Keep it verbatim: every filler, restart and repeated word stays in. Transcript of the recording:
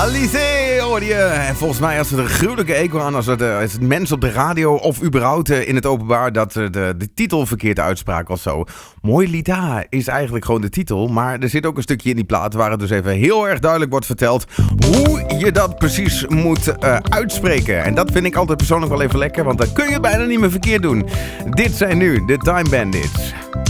Alice hoor je. En volgens mij als het een gruwelijke eco aan als het, uh, als het mensen op de radio of überhaupt uh, in het openbaar dat uh, de, de titel verkeerd uitspraak of zo. Mooi Lida is eigenlijk gewoon de titel, maar er zit ook een stukje in die plaat waar het dus even heel erg duidelijk wordt verteld hoe je dat precies moet uh, uitspreken. En dat vind ik altijd persoonlijk wel even lekker, want dan kun je het bijna niet meer verkeerd doen. Dit zijn nu de Time Bandits.